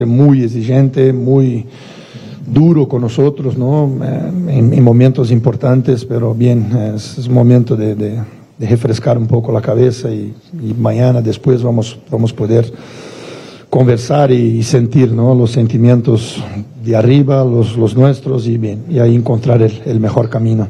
muy exigente, muy duro con nosotros, ¿no? En momentos importantes, pero bien, es un momento de refrescar un poco la cabeza y mañana después vamos a poder conversar y sentir, ¿no? Los sentimientos de arriba, los nuestros y bien, y ahí encontrar el mejor camino.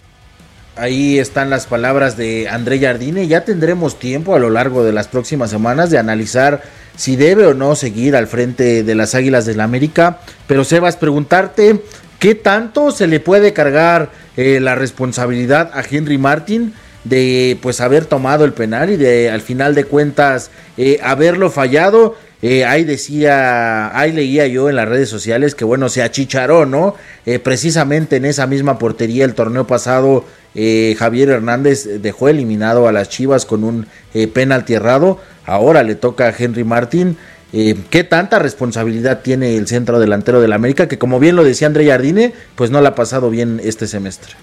Ahí están las palabras de André Jardine. Ya tendremos tiempo a lo largo de las próximas semanas de analizar si debe o no seguir al frente de las Águilas del América. Pero Sebas, preguntarte qué tanto se le puede cargar la responsabilidad a Henry Martin de pues haber tomado el penal y de al final de cuentas haberlo fallado. Ahí leía yo en las redes sociales que bueno, se achicharó, ¿no? Precisamente en esa misma portería el torneo pasado Javier Hernández dejó eliminado a las Chivas con un penalti errado. Ahora le toca a Henry Martin. ¿Qué tanta responsabilidad tiene el centro delantero del América? Que como bien lo decía André Jardine, pues no la ha pasado bien este semestre.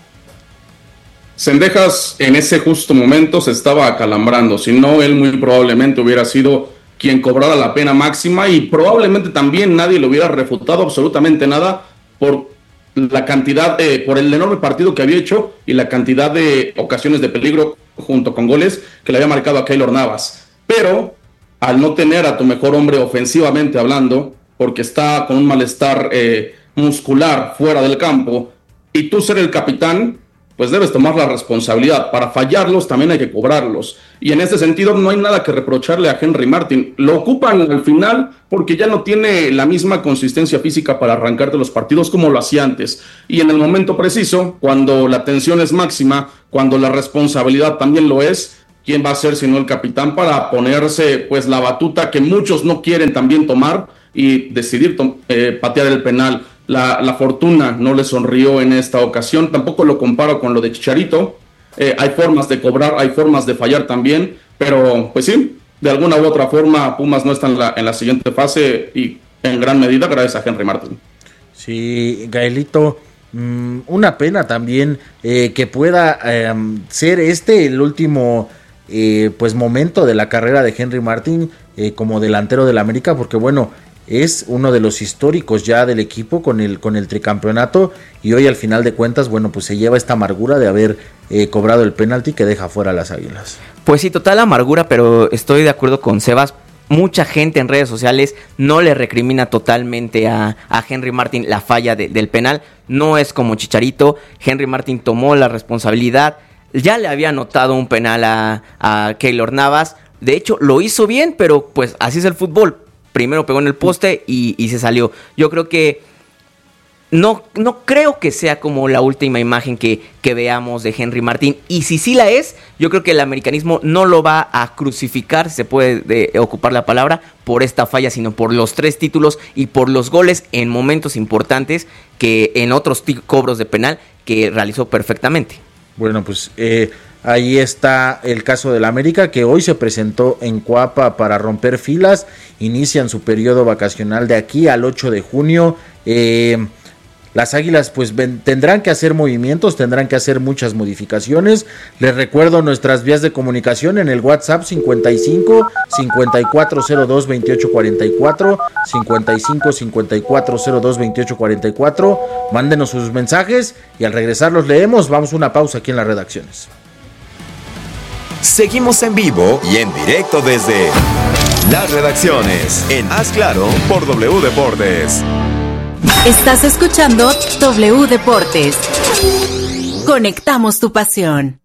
Cendejas en ese justo momento se estaba acalambrando, si no él muy probablemente hubiera sido quien cobrara la pena máxima y probablemente también nadie le hubiera refutado absolutamente nada por la cantidad, por el enorme partido que había hecho y la cantidad de ocasiones de peligro junto con goles que le había marcado a Keylor Navas. Pero al no tener a tu mejor hombre ofensivamente hablando, porque está con un malestar muscular fuera del campo, y tú ser el capitán, pues debes tomar la responsabilidad. Para fallarlos también hay que cobrarlos. Y en ese sentido no hay nada que reprocharle a Henry Martin. Lo ocupan al final porque ya no tiene la misma consistencia física para arrancarte los partidos como lo hacía antes. Y en el momento preciso, cuando la tensión es máxima, cuando la responsabilidad también lo es, ¿quién va a ser sino el capitán para ponerse pues la batuta que muchos no quieren también tomar y decidir patear el penal? La fortuna no le sonrió en esta ocasión. Tampoco lo comparo con lo de Chicharito. Hay formas de cobrar, hay formas de fallar también, pero pues sí, de alguna u otra forma Pumas no está en la siguiente fase y en gran medida gracias a Henry Martin. Sí, Gaelito, una pena también que pueda ser el último pues momento de la carrera de Henry Martin como delantero del América, porque bueno, es uno de los históricos ya del equipo con el tricampeonato y hoy al final de cuentas, bueno, pues se lleva esta amargura de haber cobrado el penalti que deja fuera a las Águilas. Pues sí, total amargura, pero estoy de acuerdo con Sebas. Mucha gente en redes sociales no le recrimina totalmente a Henry Martin la falla del penal. No es como Chicharito. Henry Martin tomó la responsabilidad. Ya le había anotado un penal a Keylor Navas. De hecho, lo hizo bien, pero pues así es el fútbol. Primero pegó en el poste y se salió. Yo creo que no creo que sea como la última imagen que veamos de Henry Martin. Y si sí la es, yo creo que el americanismo no lo va a crucificar, si se puede ocupar la palabra, por esta falla, sino por los 3 títulos y por los goles en momentos importantes que en otros cobros de penal que realizó perfectamente. Bueno, pues ahí está el caso del América, que hoy se presentó en Coapa para romper filas. Inician su periodo vacacional de aquí al 8 de junio. Las Águilas pues tendrán que hacer movimientos, tendrán que hacer muchas modificaciones. Les recuerdo nuestras vías de comunicación en el WhatsApp 55 5402 2844, 55 5402 2844. Mándenos sus mensajes y al regresar los leemos. Vamos a una pausa aquí en las redacciones. Seguimos en vivo y en directo desde las redacciones en Haz Claro por W Deportes. Estás escuchando W Deportes. Conectamos tu pasión.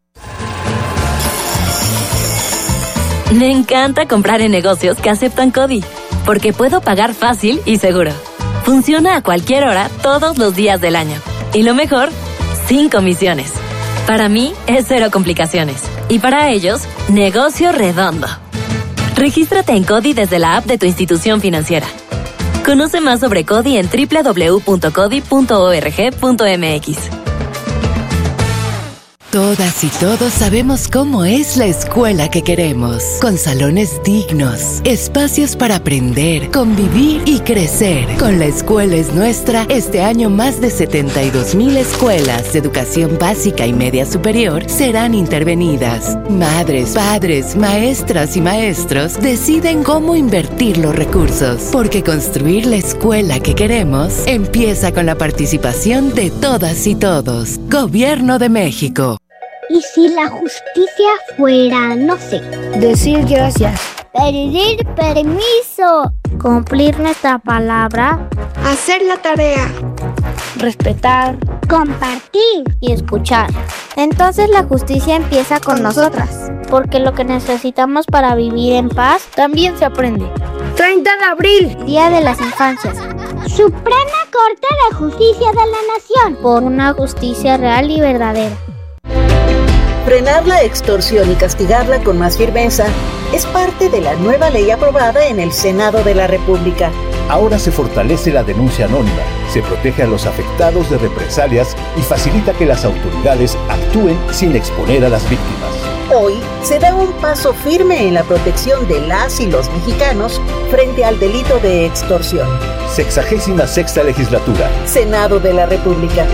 Me encanta comprar en negocios que aceptan CODI, porque puedo pagar fácil y seguro. Funciona a cualquier hora, todos los días del año. Y lo mejor, sin comisiones. Para mí es 0 complicaciones. Y para ellos, negocio redondo. Regístrate en CODI desde la app de tu institución financiera. Conoce más sobre CODI en www.codi.org.mx. Todas y todos sabemos cómo es la escuela que queremos, con salones dignos, espacios para aprender, convivir y crecer. Con La Escuela es Nuestra, este año más de 72,000 escuelas de educación básica y media superior serán intervenidas. Madres, padres, maestras y maestros deciden cómo invertir los recursos, porque construir la escuela que queremos empieza con la participación de todas y todos. Gobierno de México. ¿Y si la justicia fuera, no sé, decir gracias, pedir permiso, cumplir nuestra palabra, hacer la tarea, respetar, compartir y escuchar? Entonces la justicia empieza con nosotras, porque lo que necesitamos para vivir en paz también se aprende. 30 de abril, Día de las Infancias. Suprema Corte de Justicia de la Nación, por una justicia real y verdadera. Frenar la extorsión y castigarla con más firmeza es parte de la nueva ley aprobada en el Senado de la República. Ahora se fortalece la denuncia anónima, se protege a los afectados de represalias y facilita que las autoridades actúen sin exponer a las víctimas. Hoy se da un paso firme en la protección de las y los mexicanos frente al delito de extorsión. 66ª Legislatura. Senado de la República.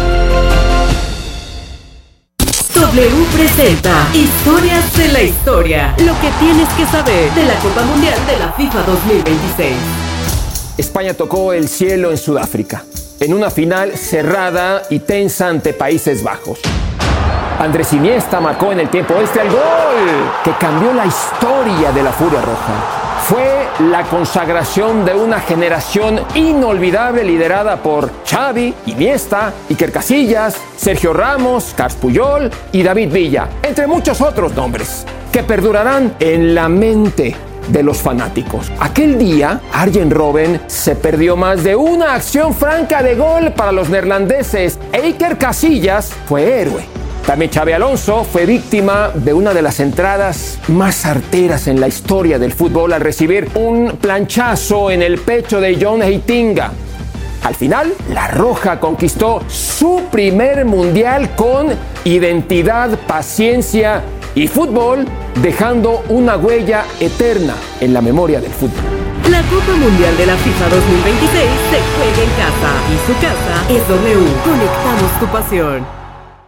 W presenta Historias de la Historia. Lo que tienes que saber de la Copa Mundial de la FIFA 2026. España tocó el cielo en Sudáfrica, en una final cerrada y tensa ante Países Bajos. Andrés Iniesta marcó en el tiempo extra el gol que cambió la historia de la Furia Roja. Fue la consagración de una generación inolvidable liderada por Xavi, Iniesta, Iker Casillas, Sergio Ramos, Carles Puyol y David Villa, entre muchos otros nombres, que perdurarán en la mente de los fanáticos. Aquel día, Arjen Robben se perdió más de una acción franca de gol para los neerlandeses e Iker Casillas fue héroe. También Xabi Alonso fue víctima de una de las entradas más certeras en la historia del fútbol al recibir un planchazo en el pecho de John Heitinga. Al final, la Roja conquistó su primer mundial con identidad, paciencia y fútbol, dejando una huella eterna en la memoria del fútbol. La Copa Mundial de la FIFA 2026 se juega en casa y su casa es W. Conectamos tu pasión.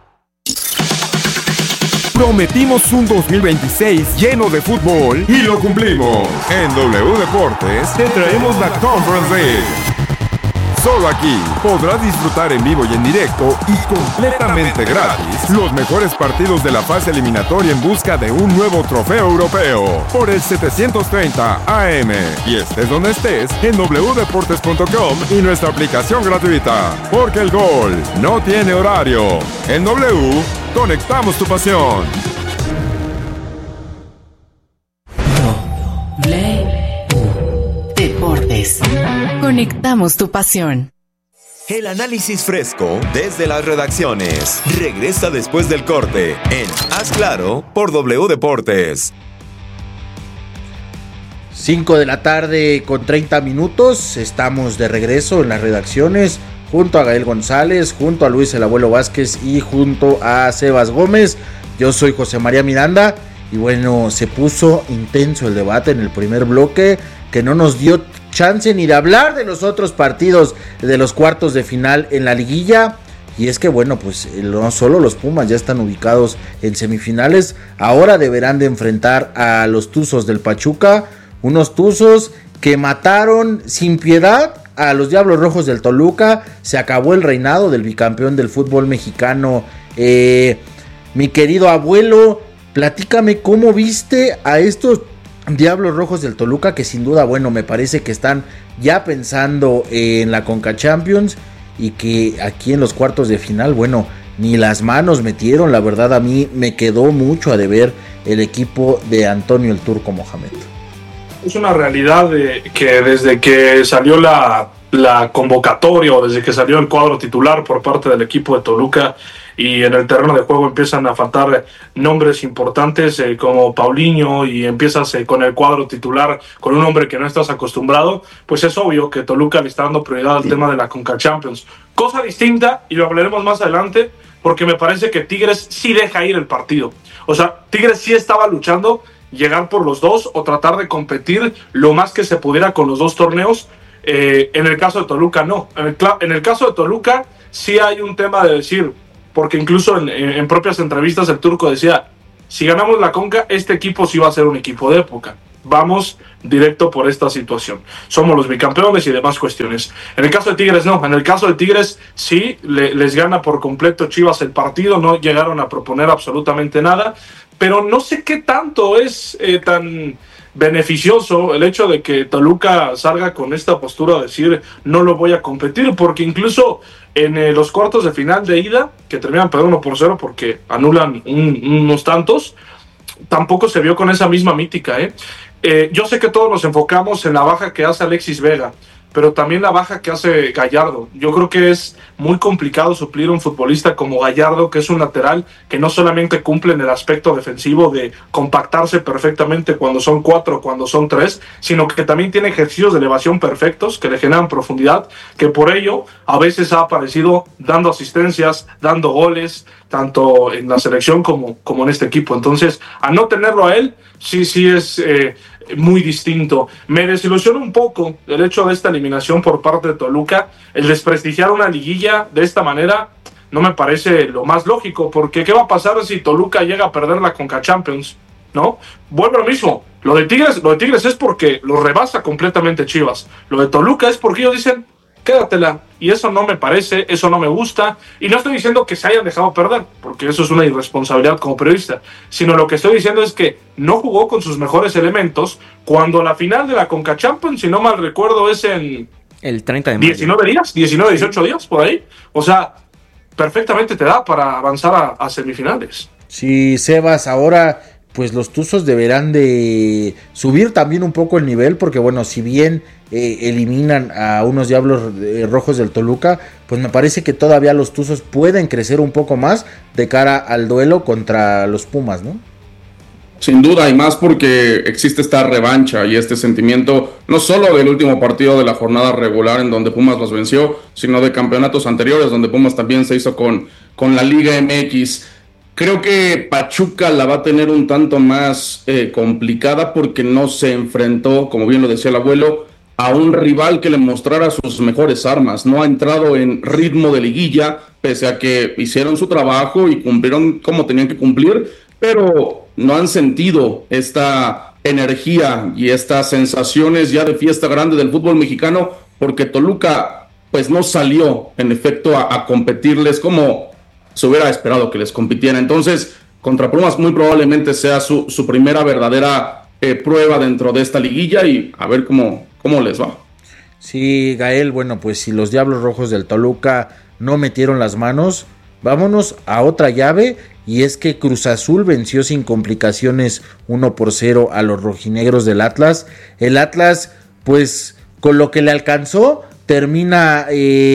Prometimos un 2026 lleno de fútbol y lo cumplimos. En W Deportes te traemos la Conference League. Solo aquí podrás disfrutar en vivo y en directo y completamente gratis los mejores partidos de la fase eliminatoria en busca de un nuevo trofeo europeo por el 730 AM. Y estés donde estés, en wdeportes.com y nuestra aplicación gratuita. Porque el gol no tiene horario. En W, conectamos tu pasión. Deportes. Conectamos tu pasión. El análisis fresco desde las redacciones. Regresa después del corte en Haz Claro por W Deportes. 5 de la tarde con 30 minutos. Estamos de regreso en las redacciones junto a Gael González, junto a Luis el Abuelo Vázquez y junto a Sebas Gómez. Yo soy José María Miranda y bueno, se puso intenso el debate en el primer bloque, que no nos dio chance ni de hablar de los otros partidos de los cuartos de final en la liguilla. Y es que bueno, pues no solo los Pumas ya están ubicados en semifinales, ahora deberán de enfrentar a los Tuzos del Pachuca, unos Tuzos que mataron sin piedad a los Diablos Rojos del Toluca. Se acabó el reinado del bicampeón del fútbol mexicano. Mi querido abuelo, platícame cómo viste a estos Diablos Rojos del Toluca, que sin duda, bueno, me parece que están ya pensando en la Conca Champions y que aquí en los cuartos de final, bueno, ni las manos metieron. La verdad, a mí me quedó mucho a deber el equipo de Antonio el Turco Mohamed. Es una realidad que desde que salió la convocatoria o desde que salió el cuadro titular por parte del equipo de Toluca y en el terreno de juego empiezan a faltar nombres importantes como Paulinho y empiezas con el cuadro titular con un hombre que no estás acostumbrado, pues es obvio que Toluca le está dando prioridad al tema de la Conca Champions. Cosa distinta, y lo hablaremos más adelante, porque me parece que Tigres sí deja ir el partido. O sea, Tigres sí estaba luchando llegar por los dos o tratar de competir lo más que se pudiera con los dos torneos. En el caso de Toluca no. En el caso de Toluca sí hay un tema de decir, porque incluso en propias entrevistas el Turco decía, si ganamos la Conca, este equipo sí va a ser un equipo de época. Vamos directo por esta situación. Somos los bicampeones y demás cuestiones. En el caso de Tigres no. En el caso de Tigres sí les gana por completo Chivas el partido. No llegaron a proponer absolutamente nada. Pero no sé qué tanto es tan beneficioso el hecho de que Toluca salga con esta postura de decir no lo voy a competir, porque incluso en los cuartos de final de ida, que terminan perdiendo 1-0 porque anulan unos tantos, tampoco se vio con esa misma mítica. Yo sé que todos nos enfocamos en la baja que hace Alexis Vega, pero también la baja que hace Gallardo. Yo creo que es muy complicado suplir un futbolista como Gallardo, que es un lateral que no solamente cumple en el aspecto defensivo de compactarse perfectamente cuando son 4 o cuando son 3, sino que también tiene ejercicios de elevación perfectos que le generan profundidad, que por ello a veces ha aparecido dando asistencias, dando goles, tanto en la selección como en este equipo. Entonces, a no tenerlo a él, sí es muy distinto. Me desilusiona un poco el hecho de esta eliminación por parte de Toluca. El desprestigiar una liguilla de esta manera no me parece lo más lógico, porque ¿qué va a pasar si Toluca llega a perder la Conca Champions? ¿No? Vuelvo a lo mismo. Lo de Tigres es porque lo rebasa completamente Chivas. Lo de Toluca es porque ellos dicen, quédatela. Y eso no me parece, eso no me gusta. Y no estoy diciendo que se hayan dejado perder, porque eso es una irresponsabilidad como periodista. Sino lo que estoy diciendo es que no jugó con sus mejores elementos cuando la final de la Conca Champions, si no mal recuerdo, es en el 30 de mayo. 18 días, por ahí. O sea, perfectamente te da para avanzar a semifinales. Sí, Sebas, ahora pues los Tuzos deberán de subir también un poco el nivel, porque bueno, si bien eliminan a unos Diablos Rojos del Toluca, pues me parece que todavía los Tuzos pueden crecer un poco más de cara al duelo contra los Pumas, ¿no? Sin duda, y más porque existe esta revancha y este sentimiento, no solo del último partido de la jornada regular en donde Pumas los venció, sino de campeonatos anteriores donde Pumas también se hizo con la Liga MX. Creo que Pachuca la va a tener un tanto más complicada porque no se enfrentó, como bien lo decía el abuelo, a un rival que le mostrara sus mejores armas. No ha entrado en ritmo de liguilla, pese a que hicieron su trabajo y cumplieron como tenían que cumplir, pero no han sentido esta energía y estas sensaciones ya de fiesta grande del fútbol mexicano, porque Toluca pues no salió en efecto a competirles como se hubiera esperado que les compitiera. Entonces, contra Pumas muy probablemente sea su primera verdadera prueba dentro de esta liguilla y a ver cómo les va. Sí, Gael, bueno, pues si los Diablos Rojos del Toluca no metieron las manos, vámonos a otra llave, y es que Cruz Azul venció sin complicaciones 1-0 a los rojinegros del Atlas. El Atlas, pues con lo que le alcanzó, termina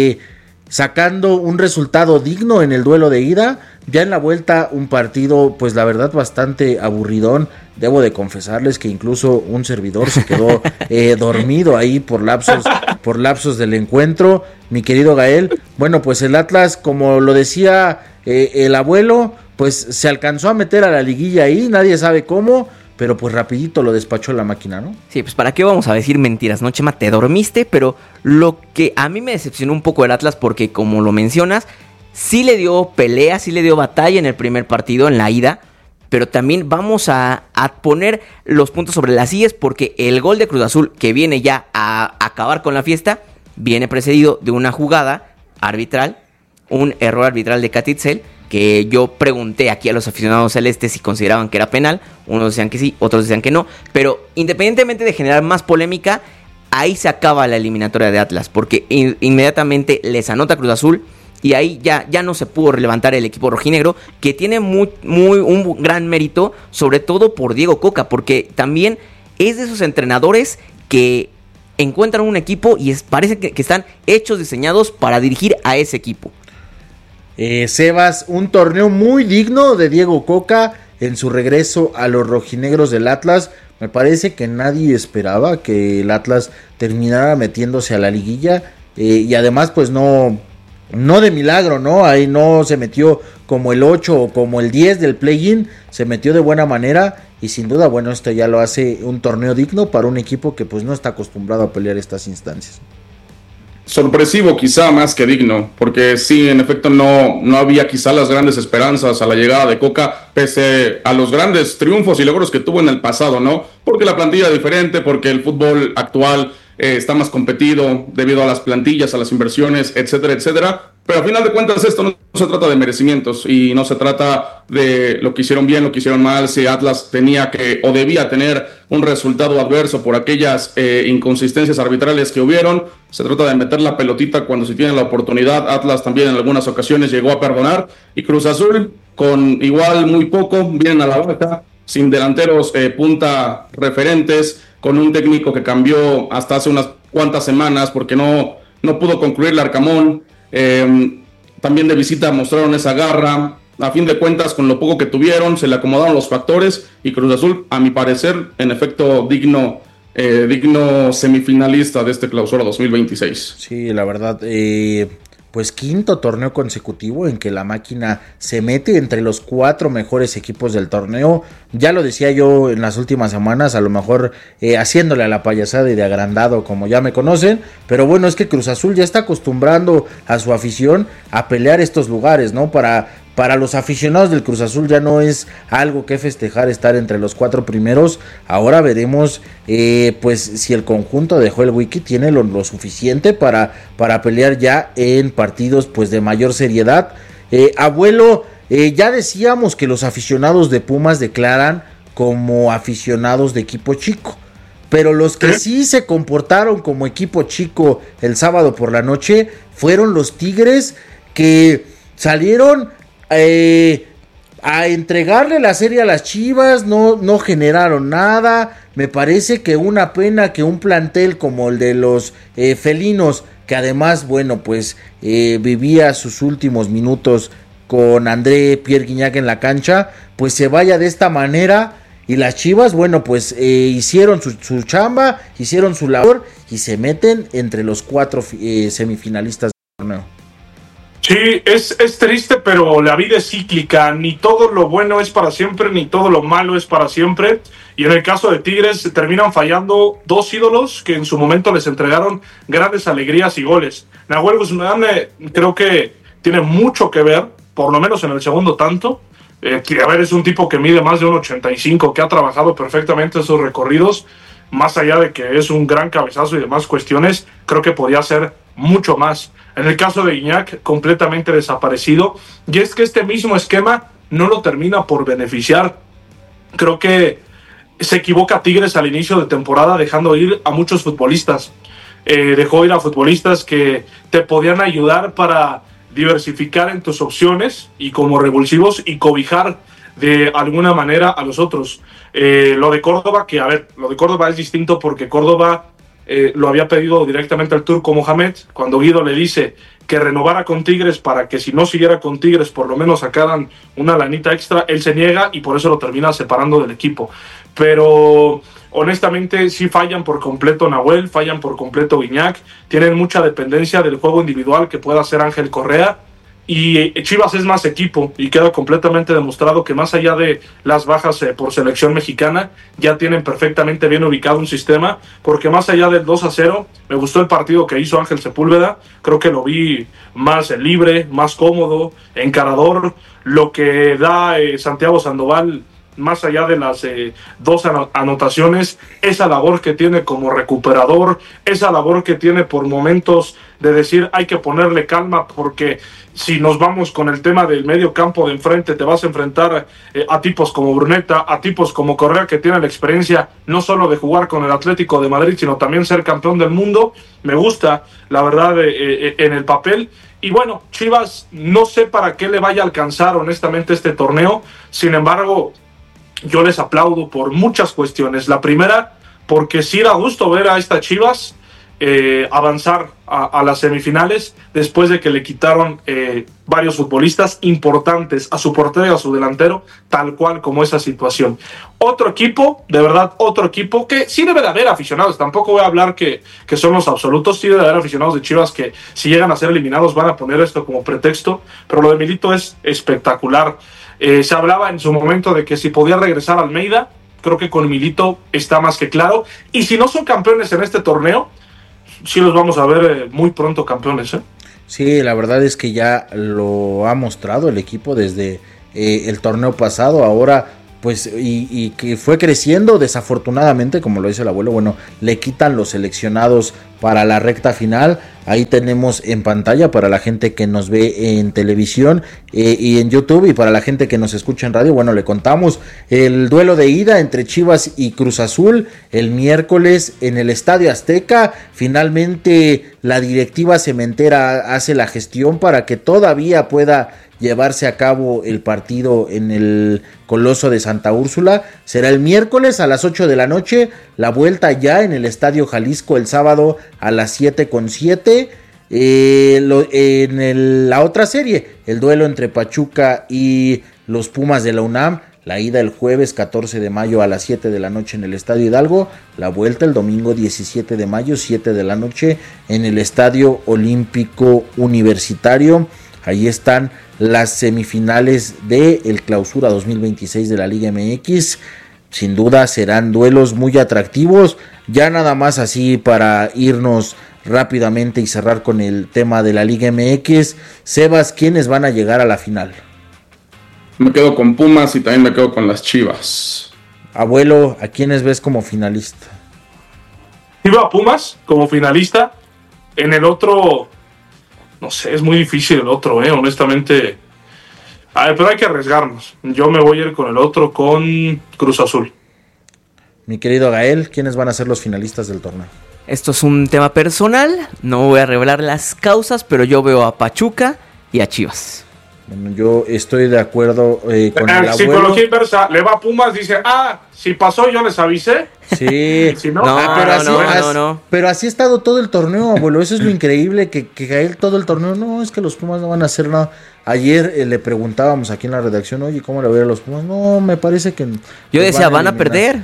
sacando un resultado digno en el duelo de ida. Ya en la vuelta un partido, pues la verdad bastante aburridón. Debo de confesarles que incluso un servidor se quedó dormido ahí por lapsos del encuentro, mi querido Gael. Bueno, pues el Atlas, como lo decía el abuelo, pues se alcanzó a meter a la liguilla ahí, nadie sabe cómo, pero pues rapidito lo despachó la máquina, ¿no? Sí, pues para qué vamos a decir mentiras, ¿no, Chema? Te dormiste, pero lo que a mí me decepcionó un poco el Atlas, porque como lo mencionas, sí le dio pelea, sí le dio batalla en el primer partido, en la ida, pero también vamos a poner los puntos sobre las sillas, porque el gol de Cruz Azul, que viene ya a acabar con la fiesta, viene precedido de una jugada arbitral, un error arbitral de Catitzel, que yo pregunté aquí a los aficionados celestes si consideraban que era penal. Unos decían que sí, otros decían que no, pero independientemente de generar más polémica, ahí se acaba la eliminatoria de Atlas, porque inmediatamente les anota Cruz Azul y ahí ya no se pudo levantar el equipo rojinegro, que tiene un gran mérito, sobre todo por Diego Coca, porque también es de esos entrenadores que encuentran un equipo y parece que están hechos, diseñados para dirigir a ese equipo. Sebas, un torneo muy digno de Diego Coca en su regreso a los rojinegros del Atlas. Me parece que nadie esperaba que el Atlas terminara metiéndose a la liguilla, y además pues no no de milagro, ¿no? Ahí no se metió como el 8 o como el 10 del play-in, se metió de buena manera y sin duda, bueno, esto ya lo hace un torneo digno para un equipo que pues no está acostumbrado a pelear estas instancias. Sorpresivo quizá más que digno, porque sí, en efecto no había quizá las grandes esperanzas a la llegada de Coca, pese a los grandes triunfos y logros que tuvo en el pasado, ¿no? Porque la plantilla es diferente, porque el fútbol actual está más competido debido a las plantillas, a las inversiones, etcétera, etcétera. Pero a final de cuentas esto no se trata de merecimientos y no se trata de lo que hicieron bien, lo que hicieron mal, si Atlas tenía que o debía tener un resultado adverso por aquellas inconsistencias arbitrales que hubieron. Se trata de meter la pelotita cuando se tiene la oportunidad. Atlas también en algunas ocasiones llegó a perdonar y Cruz Azul con igual muy poco, vienen a la banca, sin delanteros punta referentes, con un técnico que cambió hasta hace unas cuantas semanas porque no pudo concluir el Arcamón. También de visita mostraron esa garra. A fin de cuentas, con lo poco que tuvieron, se le acomodaron los factores y Cruz Azul, a mi parecer, en efecto, digno semifinalista de este Clausura 2026. Sí, la verdad, pues quinto torneo consecutivo en que la máquina se mete entre los 4 mejores equipos del torneo. Ya lo decía yo en las últimas semanas, a lo mejor haciéndole a la payasada y de agrandado como ya me conocen, pero bueno, es que Cruz Azul ya está acostumbrando a su afición a pelear estos lugares, ¿no? Para los aficionados del Cruz Azul ya no es algo que festejar estar entre los 4 primeros. Ahora veremos pues si el conjunto de Joel Wiki tiene lo suficiente para pelear ya en partidos pues de mayor seriedad. Abuelo, ya decíamos que los aficionados de Pumas declaran como aficionados de equipo chico, pero los que sí se comportaron como equipo chico el sábado por la noche fueron los Tigres, que salieron a entregarle la serie a las Chivas, no generaron nada. Me parece que una pena que un plantel como el de los felinos, que además, bueno, pues vivía sus últimos minutos con André Pierre Guignac en la cancha, pues se vaya de esta manera. Y las Chivas, bueno, pues hicieron su chamba, hicieron su labor y se meten entre los 4 semifinalistas del torneo. Sí, es triste, pero la vida es cíclica. Ni todo lo bueno es para siempre, ni todo lo malo es para siempre. Y en el caso de Tigres terminan fallando 2 ídolos que en su momento les entregaron grandes alegrías y goles. Nahuel Guzmán creo que tiene mucho que ver, por lo menos en el segundo tanto. Es un tipo que mide más de 1.85, que ha trabajado perfectamente esos recorridos. Más allá de que es un gran cabezazo y demás cuestiones, creo que podía ser mucho más. En el caso de Guignac, completamente desaparecido. Y es que este mismo esquema no lo termina por beneficiar. Creo que se equivoca Tigres al inicio de temporada dejando ir a muchos futbolistas. Dejó ir a futbolistas que te podían ayudar para diversificar en tus opciones y como revulsivos y cobijar de alguna manera a los otros. Lo de Córdoba, lo de Córdoba es distinto porque Córdoba lo había pedido directamente al turco Mohamed. Cuando Guido le dice que renovara con Tigres para que si no siguiera con Tigres por lo menos sacaran una lanita extra, él se niega y por eso lo termina separando del equipo. Pero honestamente sí fallan por completo Nahuel, fallan por completo Guignac, tienen mucha dependencia del juego individual que pueda hacer Ángel Correa. Y Chivas es más equipo y queda completamente demostrado que más allá de las bajas por selección mexicana, ya tienen perfectamente bien ubicado un sistema, porque más allá del 2-0, me gustó el partido que hizo Ángel Sepúlveda, creo que lo vi más libre, más cómodo, encarador, lo que da Santiago Sandoval, más allá de las 2 anotaciones, esa labor que tiene como recuperador, esa labor que tiene por momentos de decir hay que ponerle calma porque si nos vamos con el tema del medio campo de enfrente te vas a enfrentar a tipos como Bruneta, a tipos como Correa que tienen la experiencia no solo de jugar con el Atlético de Madrid sino también ser campeón del mundo. Me gusta la verdad en el papel. Y bueno, Chivas no sé para qué le vaya a alcanzar honestamente este torneo, sin embargo yo les aplaudo por muchas cuestiones. La primera, porque sí da gusto ver a estas Chivas avanzar a las semifinales después de que le quitaron varios futbolistas importantes a su portero y a su delantero, tal cual como esa situación. Otro equipo, de verdad, otro equipo que sí debe de haber aficionados, tampoco voy a hablar que son los absolutos, sí debe de haber aficionados de Chivas que si llegan a ser eliminados van a poner esto como pretexto, pero lo de Milito es espectacular. Se hablaba en su momento de que si podía regresar a Almeida, creo que con Milito está más que claro, y si no son campeones en este torneo, sí los vamos a ver muy pronto campeones, ¿eh? Sí, la verdad es que ya lo ha mostrado el equipo desde el torneo pasado, ahora pues y que fue creciendo. Desafortunadamente, como lo dice el abuelo, bueno, le quitan los seleccionados para la recta final. Ahí tenemos en pantalla para la gente que nos ve en televisión y en YouTube, y para la gente que nos escucha en radio, bueno, le contamos el duelo de ida entre Chivas y Cruz Azul el miércoles en el Estadio Azteca. Finalmente la directiva cementera hace la gestión para que todavía pueda llevarse a cabo el partido en el Coloso de Santa Úrsula. Será el miércoles a las 8 de la noche, la vuelta ya en el Estadio Jalisco el sábado a las 7:07. La otra serie, el duelo entre Pachuca y los Pumas de la UNAM, la ida el jueves 14 de mayo a las 7 de la noche en el Estadio Hidalgo, la vuelta el domingo 17 de mayo, 7 de la noche en el Estadio Olímpico Universitario. Ahí están las semifinales de el Clausura 2026 de la Liga MX. Sin duda serán duelos muy atractivos. Ya nada más así para irnos rápidamente y cerrar con el tema de la Liga MX. Sebas, ¿quiénes van a llegar a la final? Me quedo con Pumas y también me quedo con las Chivas. Abuelo, ¿a quiénes ves como finalista? Iba a Pumas como finalista. En el otro, no sé, es muy difícil el otro, honestamente. A ver, pero hay que arriesgarnos. Yo me voy a ir con el otro, con Cruz Azul. Mi querido Gael, ¿quiénes van a ser los finalistas del torneo? Esto es un tema personal, no voy a revelar las causas, pero yo veo a Pachuca y a Chivas. Bueno, yo estoy de acuerdo con el abuelo. Psicología inversa, le va a Pumas, dice, si pasó yo les avisé. Sí, si no, pero así ha estado todo el torneo, abuelo. Eso es lo increíble, que Gael todo el torneo, no, es que los Pumas no van a hacer nada. Ayer le preguntábamos aquí en la redacción, oye, ¿cómo le voy a los Pumas? No, me parece que... Yo decía, van a perder.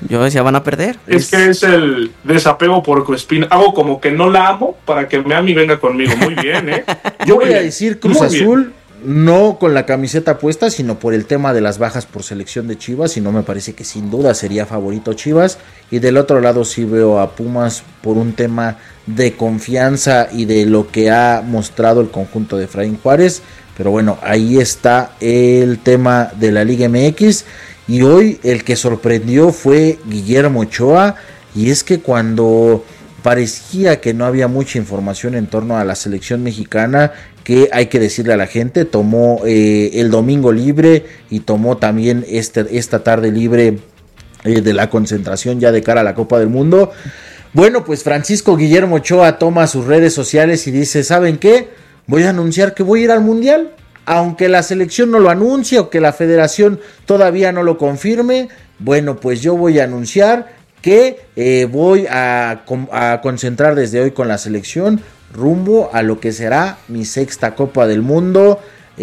Es que es el desapego porcoespín. Hago como que no la amo para que me ame y venga conmigo. Muy bien, Yo voy a decir Cruz Azul, no con la camiseta puesta, sino por el tema de las bajas por selección de Chivas, y no me parece que sin duda sería favorito Chivas. Y del otro lado sí veo a Pumas por un tema de confianza y de lo que ha mostrado el conjunto de Efraín Juárez. Pero bueno, ahí está el tema de la Liga MX. Y hoy el que sorprendió fue Guillermo Ochoa. Y es que cuando parecía que no había mucha información en torno a la selección mexicana, que hay que decirle a la gente, tomó el domingo libre y tomó también esta tarde libre de la concentración ya de cara a la Copa del Mundo. Bueno, pues Francisco Guillermo Ochoa toma sus redes sociales y dice, ¿saben qué? Voy a anunciar que voy a ir al Mundial, aunque la selección no lo anuncie o que la federación todavía no lo confirme. Bueno, pues yo voy a anunciar que voy a concentrar desde hoy con la selección rumbo a lo que será mi 6ª Copa del Mundo.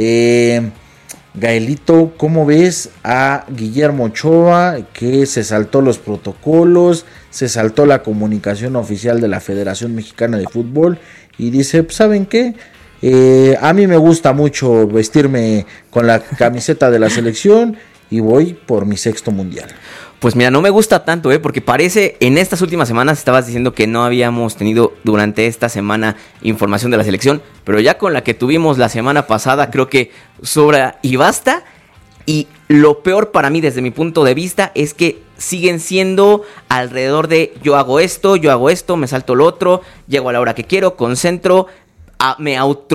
Gaelito, ¿cómo ves a Guillermo Ochoa, que se saltó los protocolos, se saltó la comunicación oficial de la Federación Mexicana de Fútbol y dice, ¿saben qué? A mí me gusta mucho vestirme con la camiseta de la selección y voy por mi 6º mundial? Pues mira, no me gusta tanto, porque parece, en estas últimas semanas estabas diciendo que no habíamos tenido durante esta semana información de la selección, pero ya con la que tuvimos la semana pasada creo que sobra y basta. Y lo peor para mí desde mi punto de vista es que siguen siendo alrededor de yo hago esto, me salto lo otro, llego a la hora que quiero, concentro, me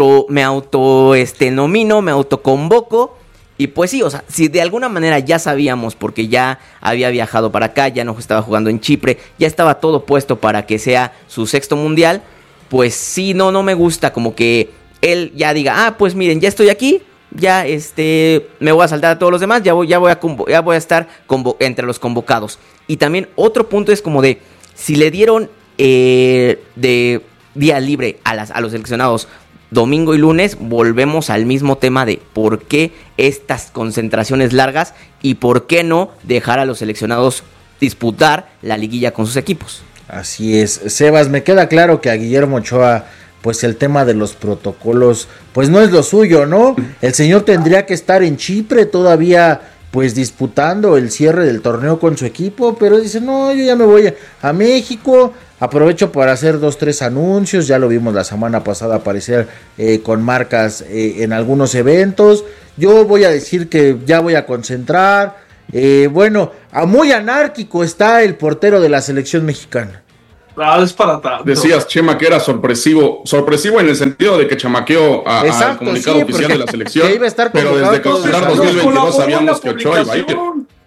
nomino, me autoconvoco. Y pues sí, o sea, si de alguna manera ya sabíamos, porque ya había viajado para acá, ya no estaba jugando en Chipre, ya estaba todo puesto para que sea su 6º mundial, pues sí, no me gusta como que él ya diga, pues miren, ya estoy aquí, ya me voy a saltar a todos los demás, ya voy a estar entre los convocados. Y también otro punto es como de, si le dieron de día libre a los seleccionados domingo y lunes, volvemos al mismo tema de por qué estas concentraciones largas y por qué no dejar a los seleccionados disputar la liguilla con sus equipos. Así es, Sebas, me queda claro que a Guillermo Ochoa, pues el tema de los protocolos, pues no es lo suyo, ¿no? El señor tendría que estar en Chipre todavía, pues disputando el cierre del torneo con su equipo, pero dice, no, yo ya me voy a México, aprovecho para hacer 2-3 anuncios, ya lo vimos la semana pasada aparecer con marcas en algunos eventos, yo voy a decir que ya voy a concentrar, bueno, muy anárquico está el portero de la selección mexicana. Es para tanto. Decías, Chema, que era sorpresivo en el sentido de que chamaqueó al comunicado oficial de la selección, iba a estar pero desde Qatar 2022 sabíamos que Ochoa iba a ir.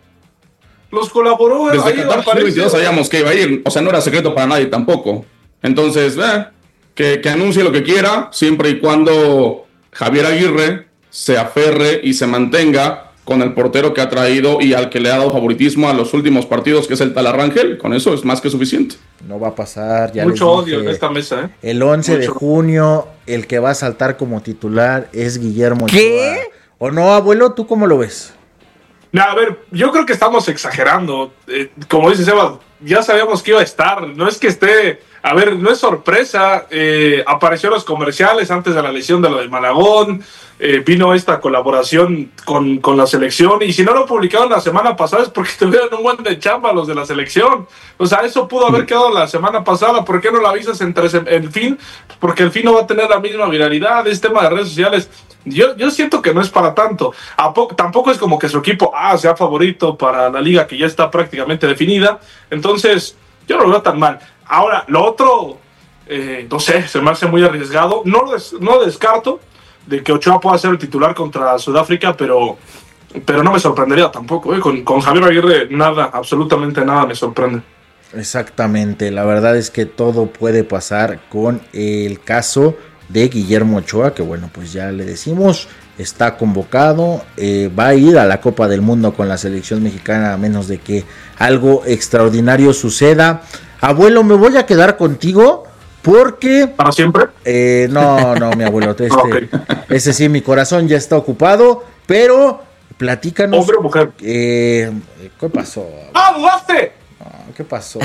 Los colaboró. Desde Qatar 2022 sabíamos que iba a ir, o sea, no era secreto para nadie tampoco. Entonces, que anuncie lo que quiera, siempre y cuando Javier Aguirre se aferre y se mantenga con el portero que ha traído y al que le ha dado favoritismo a los últimos partidos, que es el Talar Rangel. Con eso es más que suficiente. No va a pasar, ya mucho odio en esta mesa, El 11 de junio, el que va a saltar como titular es Guillermo Ochoa. ¿Qué? ¿O no, abuelo? ¿Tú cómo lo ves? No, a ver, yo creo que estamos exagerando. Como dice Sebas, ya sabíamos que iba a estar. No es que esté... A ver, no es sorpresa. Apareció en los comerciales antes de la lesión de lo de Malagón. Vino esta colaboración con la selección. Y si no lo publicaron la semana pasada es porque tuvieron un buen de chamba los de la selección. O sea, eso pudo haber quedado la semana pasada. ¿Por qué no lo avisas entre el fin? Porque el fin no va a tener la misma viralidad. Es tema de redes sociales. Yo siento que no es para tanto. Tampoco es como que su equipo sea favorito para la liga que ya está prácticamente definida. Entonces, yo no lo veo tan mal. Ahora, lo otro, no sé, se me hace muy arriesgado. No descarto de que Ochoa pueda ser el titular contra Sudáfrica, pero no me sorprendería tampoco. Con Javier Aguirre nada, absolutamente nada me sorprende. Exactamente, la verdad es que todo puede pasar con el caso de Guillermo Ochoa, que bueno, pues ya le decimos, está convocado, va a ir a la Copa del Mundo con la selección mexicana, a menos de que algo extraordinario suceda. Abuelo, me voy a quedar contigo porque... ¿Para siempre? No, mi abuelo, ese sí, mi corazón ya está ocupado, pero platícanos... ¿Hombre o mujer? ¿Qué pasó? ¿Dudaste? No, ¿qué pasó,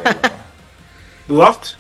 ¿Dudaste?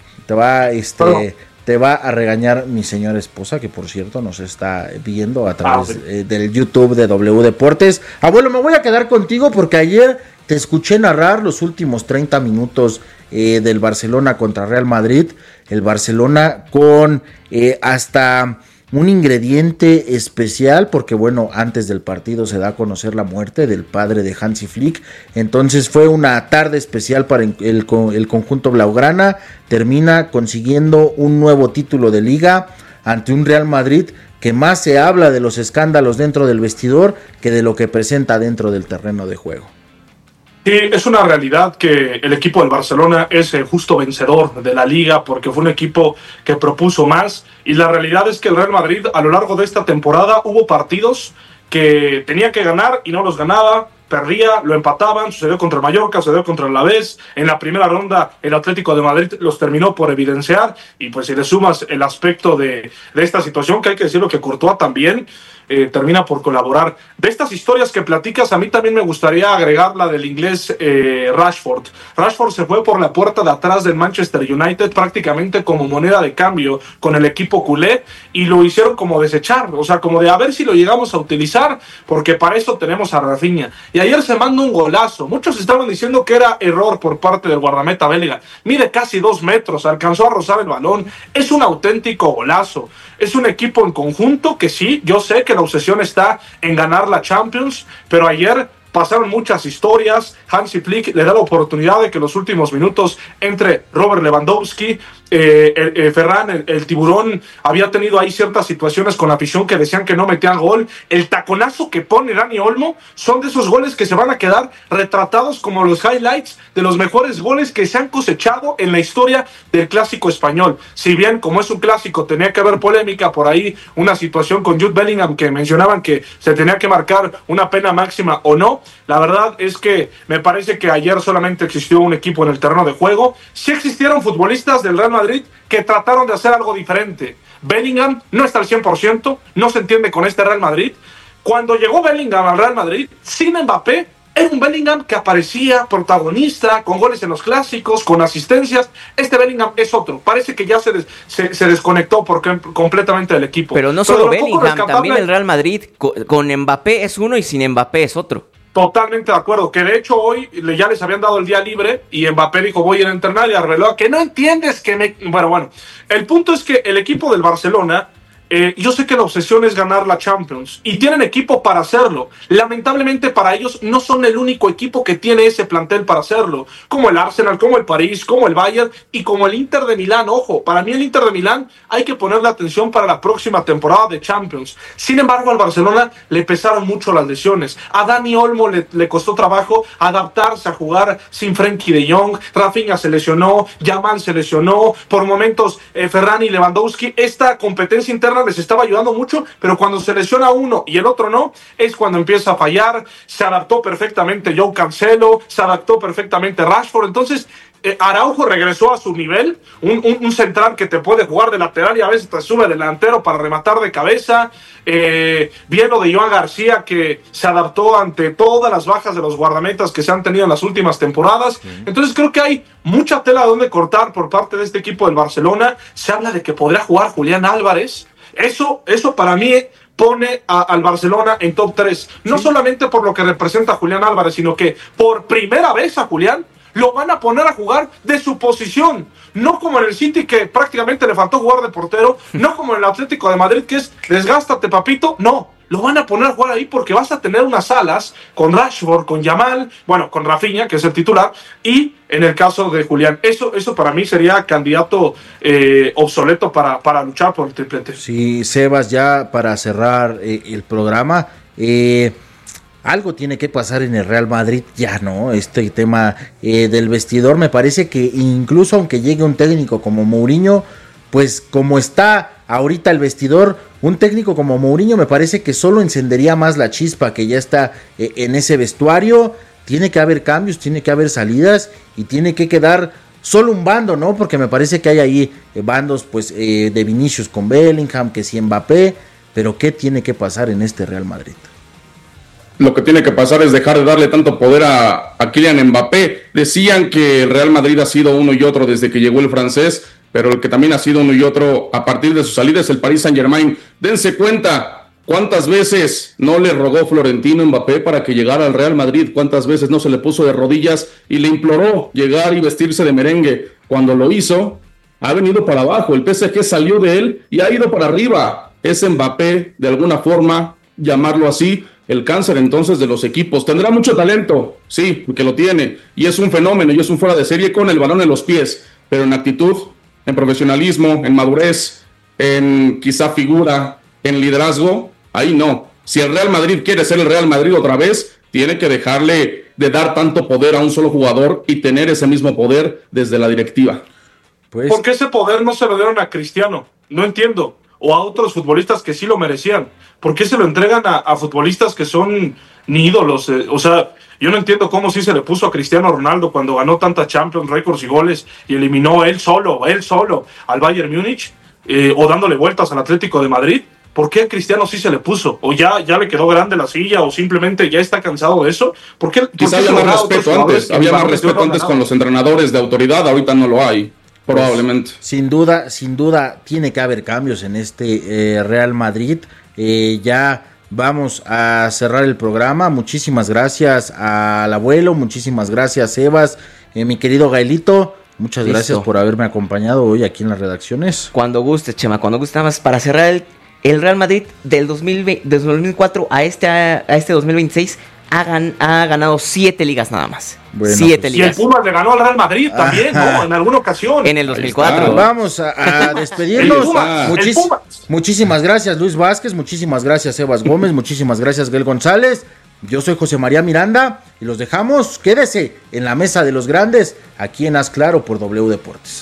Te va a regañar mi señora esposa, que por cierto nos está viendo a través del YouTube de W Deportes. Abuelo, me voy a quedar contigo porque ayer te escuché narrar los últimos 30 minutos del Barcelona contra Real Madrid. El Barcelona con hasta un ingrediente especial, porque bueno, antes del partido se da a conocer la muerte del padre de Hansi Flick, entonces fue una tarde especial para el conjunto blaugrana. Termina consiguiendo un nuevo título de liga ante un Real Madrid que más se habla de los escándalos dentro del vestidor que de lo que presenta dentro del terreno de juego. Sí, es una realidad que el equipo del Barcelona es el justo vencedor de la liga porque fue un equipo que propuso más, y la realidad es que el Real Madrid a lo largo de esta temporada hubo partidos que tenía que ganar y no los ganaba, perdía, lo empataban, sucedió contra el Mallorca, sucedió contra el Alavés, en la primera ronda el Atlético de Madrid los terminó por evidenciar, y pues si le sumas el aspecto de esta situación, que hay que decirlo que Courtois también termina por colaborar. De estas historias que platicas, a mí también me gustaría agregar la del inglés Rashford. Rashford se fue por la puerta de atrás del Manchester United prácticamente como moneda de cambio con el equipo culé, y lo hicieron como desechar, o sea, como de a ver si lo llegamos a utilizar, porque para eso tenemos a Rafinha. Y ayer se manda un golazo. Muchos estaban diciendo que era error por parte del guardameta belga. Mide casi 2 metros, alcanzó a rozar el balón. Es un auténtico golazo. Es un equipo en conjunto que sí, yo sé que la obsesión está en ganar la Champions, pero ayer pasaron muchas historias. Hansi Flick le da la oportunidad de que en los últimos minutos entre Robert Lewandowski, Ferran, el tiburón, había tenido ahí ciertas situaciones con la afición que decían que no metían gol. El taconazo que pone Dani Olmo son de esos goles que se van a quedar retratados como los highlights de los mejores goles que se han cosechado en la historia del clásico español. Si bien, como es un clásico, tenía que haber polémica por ahí, una situación con Jude Bellingham que mencionaban que se tenía que marcar una pena máxima o no, la verdad es que me parece que ayer solamente existió un equipo en el terreno de juego. Sí existieron futbolistas del Real Madrid que trataron de hacer algo diferente. Bellingham no está al 100%, no se entiende con este Real Madrid. Cuando llegó Bellingham al Real Madrid, sin Mbappé, era un Bellingham que aparecía protagonista, con goles en los clásicos, con asistencias. Este Bellingham es otro. Parece que ya se desconectó completamente del equipo. Pero no solo Bellingham, también el Real Madrid con Mbappé es uno y sin Mbappé es otro. Totalmente de acuerdo, que de hecho hoy ya les habían dado el día libre y Mbappé dijo voy a ir a entrenar y arregló que no entiendes que me... Bueno, el punto es que el equipo del Barcelona, yo sé que la obsesión es ganar la Champions y tienen equipo para hacerlo. Lamentablemente para ellos no son el único equipo que tiene ese plantel para hacerlo, como el Arsenal, como el París, como el Bayern y como el Inter de Milán. Ojo, para mí el Inter de Milán hay que ponerle atención para la próxima temporada de Champions. Sin embargo, al Barcelona le pesaron mucho las lesiones. A Dani Olmo le costó trabajo adaptarse a jugar sin Frenkie de Jong. Rafinha se lesionó, Yamal se lesionó, por momentos Ferran y Lewandowski. Esta competencia interna les estaba ayudando mucho, pero cuando se lesiona uno y el otro no, es cuando empieza a fallar. Se adaptó perfectamente Joao Cancelo, se adaptó perfectamente Rashford. Entonces Araujo regresó a su nivel, un central que te puede jugar de lateral y a veces te sube delantero para rematar de cabeza. Bien lo de Joan García, que se adaptó ante todas las bajas de los guardametas que se han tenido en las últimas temporadas. Entonces creo que hay mucha tela donde cortar por parte de este equipo del Barcelona. Se habla de que podría jugar Julián Álvarez. Eso para mí pone al Barcelona en top 3. No solamente por lo que representa Julián Álvarez, sino que por primera vez a Julián lo van a poner a jugar de su posición. No como en el City, que prácticamente le faltó jugar de portero. No como en el Atlético de Madrid, que es desgástate, papito. No, lo van a poner a jugar ahí porque vas a tener unas alas con Rashford, con Yamal, bueno, con Rafinha, que es el titular, y en el caso de Julián. Eso para mí sería candidato obsoleto para luchar por el triplete. Sí, Sebas, ya para cerrar el programa, algo tiene que pasar en el Real Madrid ya, ¿no? Este tema del vestidor, me parece que incluso aunque llegue un técnico como Mourinho, pues como está ahorita el vestidor, un técnico como Mourinho me parece que solo encendería más la chispa que ya está en ese vestuario. Tiene que haber cambios, tiene que haber salidas y tiene que quedar solo un bando, ¿no? Porque me parece que hay ahí bandos pues de Vinicius con Bellingham, que sí Mbappé, pero ¿qué tiene que pasar en este Real Madrid? Lo que tiene que pasar es dejar de darle tanto poder a Kylian Mbappé. Decían que el Real Madrid ha sido uno y otro desde que llegó el francés, pero el que también ha sido uno y otro a partir de su salida es el Paris Saint-Germain. Dense cuenta cuántas veces no le rogó Florentino Mbappé para que llegara al Real Madrid, cuántas veces no se le puso de rodillas y le imploró llegar y vestirse de merengue. Cuando lo hizo, ha venido para abajo. El PSG salió de él y ha ido para arriba. Es Mbappé, de alguna forma, llamarlo así, el cáncer entonces de los equipos. Tendrá mucho talento, sí, que lo tiene, y es un fenómeno, y es un fuera de serie con el balón en los pies, pero en actitud, en profesionalismo, en madurez, en quizá figura, en liderazgo, ahí no. Si el Real Madrid quiere ser el Real Madrid otra vez, tiene que dejarle de dar tanto poder a un solo jugador y tener ese mismo poder desde la directiva. Pues, ¿por qué ese poder no se lo dieron a Cristiano? No entiendo. O a otros futbolistas que sí lo merecían. ¿Por qué se lo entregan a futbolistas que son ni ídolos? O sea, yo no entiendo cómo sí se le puso a Cristiano Ronaldo cuando ganó tantas Champions, récords y goles y eliminó él solo al Bayern Múnich, o dándole vueltas al Atlético de Madrid. ¿Por qué a Cristiano sí se le puso? ¿O ya le quedó grande la silla? ¿O simplemente ya está cansado de eso? Quizá había más respeto antes. Había más respeto antes con los entrenadores de autoridad. Ahorita no lo hay. Probablemente. Pues, sin duda, tiene que haber cambios en este Real Madrid. Ya vamos a cerrar el programa. Muchísimas gracias al abuelo, muchísimas gracias Sebas, mi querido Gaelito. Muchas gracias por haberme acompañado hoy aquí en las redacciones. Cuando guste, Chema, cuando guste. Nada más para cerrar el Real Madrid del 2004 a este 2026 ha ganado 7 ligas nada más. Bueno, 7 ligas. Y el Pumas le ganó al Real Madrid también, ¿no? En alguna ocasión. En el 2004. Vamos a despedirnos. Muchísimas gracias, Luis Vázquez. Muchísimas gracias, Sebas Gómez. Muchísimas gracias, Gael González. Yo soy José María Miranda y los dejamos. Quédese en la mesa de los grandes, aquí en Haz Claro por W Deportes.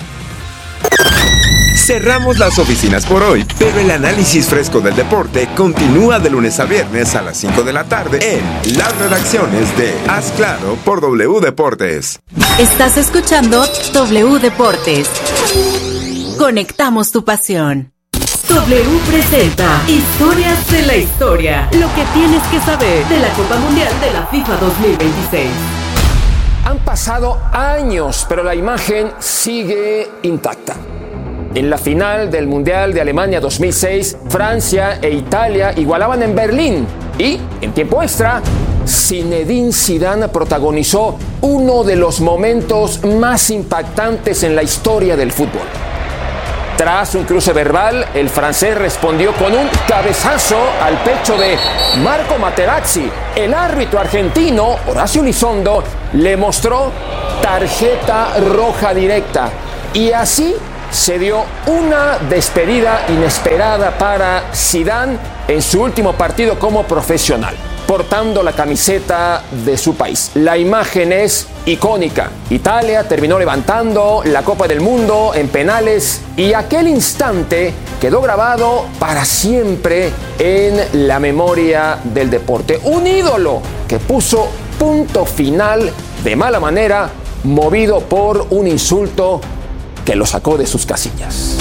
Cerramos las oficinas por hoy, pero el análisis fresco del deporte continúa de lunes a viernes a las 5 de la tarde en las redacciones de Haz Claro por W Deportes. Estás escuchando W Deportes. Conectamos tu pasión. W presenta Historias de la Historia. Lo que tienes que saber de la Copa Mundial de la FIFA 2026. Han pasado años, pero la imagen sigue intacta. En la final del Mundial de Alemania 2006, Francia e Italia igualaban en Berlín y, en tiempo extra, Zinedine Zidane protagonizó uno de los momentos más impactantes en la historia del fútbol. Tras un cruce verbal, el francés respondió con un cabezazo al pecho de Marco Materazzi. El árbitro argentino, Horacio Lizondo, le mostró tarjeta roja directa. Y así se dio una despedida inesperada para Zidane en su último partido como profesional, portando la camiseta de su país. La imagen es icónica. Italia terminó levantando la Copa del Mundo en penales y aquel instante quedó grabado para siempre en la memoria del deporte. Un ídolo que puso punto final de mala manera, movido por un insulto que lo sacó de sus casillas.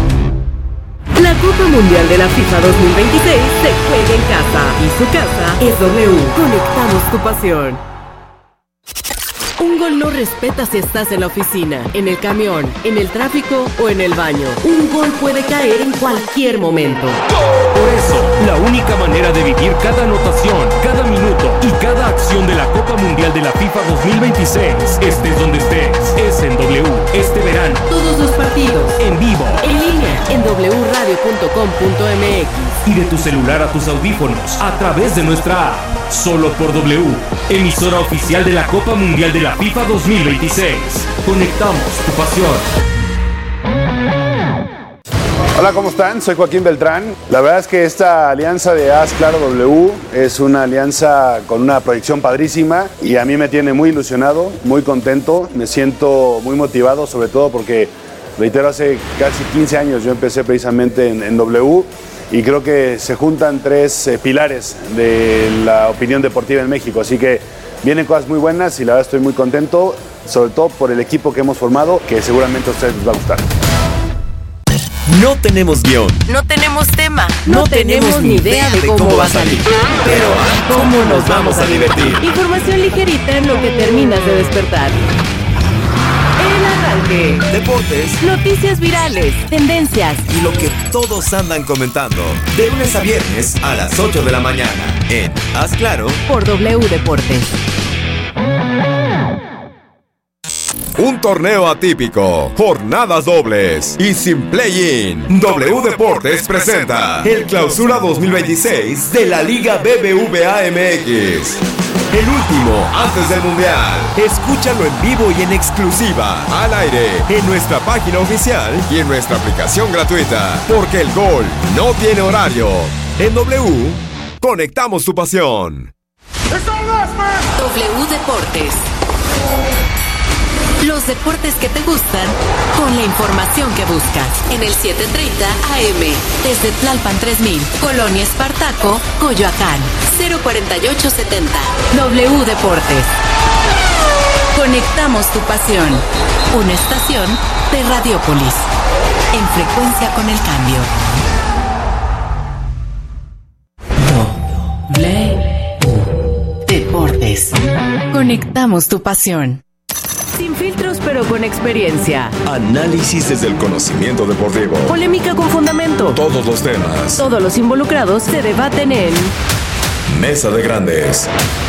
La Copa Mundial de la FIFA 2026 se juega en casa y su casa es W. Conectamos tu pasión. Un gol no respeta si estás en la oficina, en el camión, en el tráfico o en el baño. Un gol puede caer en cualquier momento. Por eso, la única manera de vivir cada anotación, cada minuto y cada acción de la Copa Mundial de la FIFA 2026, estés donde estés, es en W. Este verano, todos los partidos, en vivo, en línea, en wradio.com.mx y de tu celular a tus audífonos, a través de nuestra app. Solo por W, emisora oficial de la Copa Mundial de la FIFA 2026. Conectamos tu pasión. Hola, ¿cómo están? Soy Joaquín Beltrán. La verdad es que esta alianza de Haz Claro W es una alianza con una proyección padrísima y a mí me tiene muy ilusionado, muy contento, me siento muy motivado, sobre todo porque, reitero, hace casi 15 años yo empecé precisamente en W y creo que se juntan 3 pilares de la opinión deportiva en México, así que vienen cosas muy buenas y la verdad estoy muy contento, sobre todo por el equipo que hemos formado, que seguramente a ustedes les va a gustar. No tenemos guión. No tenemos tema. No tenemos ni idea de cómo va a salir. Pero ¿cómo nos vamos a divertir? Información ligerita en lo que terminas de despertar. El arranque. Deportes. Noticias virales. Tendencias. Y lo que todos andan comentando. De lunes a viernes a las 8 de la mañana. En Haz Claro por W Deportes. Un torneo atípico, jornadas dobles y sin play-in. W Deportes presenta el Clausura 2026 de la Liga BBVA MX. El último antes del Mundial. Escúchalo en vivo y en exclusiva, al aire, en nuestra página oficial y en nuestra aplicación gratuita. Porque el gol no tiene horario. En W, conectamos tu pasión. W Deportes. Los deportes que te gustan, con la información que buscas. En el 730 AM, desde Tlalpan 3000, Colonia Espartaco, Coyoacán, 04870. W Deportes. Conectamos tu pasión. Una estación de Radiópolis. En frecuencia con el cambio. W Deportes. Conectamos tu pasión. Sin filtros pero con experiencia. Análisis desde el conocimiento deportivo. Polémica con fundamento. Todos los temas. Todos los involucrados se debaten en Mesa de Grandes.